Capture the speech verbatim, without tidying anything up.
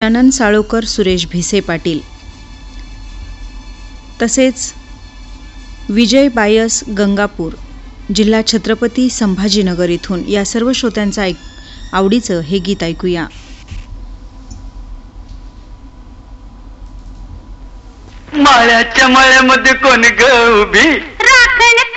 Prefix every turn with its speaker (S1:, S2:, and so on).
S1: गजानन साळोकर, सुरेश भिसे पाटील, तसेच विजय बायस गंगापूर, जिल्हा छत्रपती संभाजीनगर इथून या सर्व श्रोत्यांचा ऐक आवडीचं हे गीत ऐकूया.
S2: माळ्याच्या मळ्यामध्ये कोण ग उभी,
S3: राखण